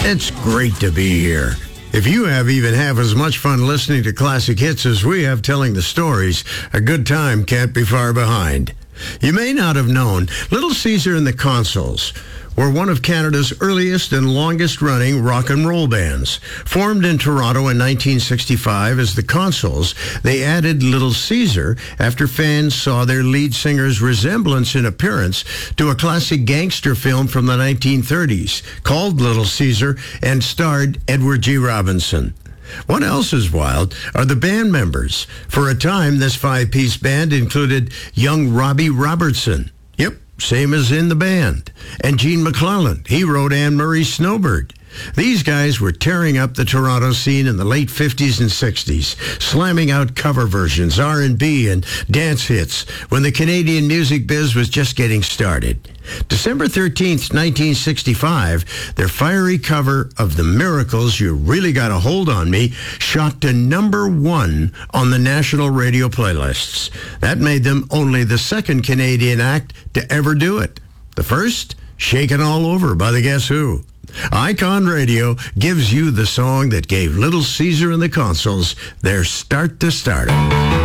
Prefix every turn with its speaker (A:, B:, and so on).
A: It's great to be here. If you have even half as much fun listening to classic hits as we have telling the stories, a good time can't be far behind. You may not have known, Little Caesar and the Consuls were one of Canada's earliest and longest-running rock and roll bands. Formed in Toronto in 1965 as the Consuls, they added Little Caesar after fans saw their lead singer's resemblance in appearance to a classic gangster film from the 1930s called Little Caesar and starred Edward G. Robinson. What else is wild are the band members. For a time, this five-piece band included young Robbie Robertson. Yep, same as in the band. And Gene McClellan. He wrote Anne Murray's Snowbird. These guys were tearing up the Toronto scene in the late 50s and 60s, slamming out cover versions, R&B, and dance hits when the Canadian music biz was just getting started. December 13th, 1965, their fiery cover of The Miracles' You Really Got a Hold on Me shot to number 1 on the national radio playlists. That made them only the second Canadian act to ever do it. The first, Shakin' All Over by the Guess Who. Icon Radio gives you the song that gave Little Caesar and the Consuls their start to stardom.